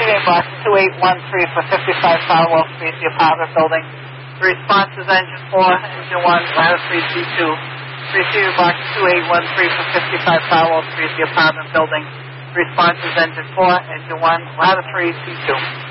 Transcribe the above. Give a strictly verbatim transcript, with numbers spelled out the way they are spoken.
Receiving box two eight one three for fifty-five Farwell Street, the apartment building. The response is engine four, engine one, ladder three C two. Receiving box two eight one three for fifty-five Farwell Street, the apartment building. The response is engine four, engine one, ladder three C two.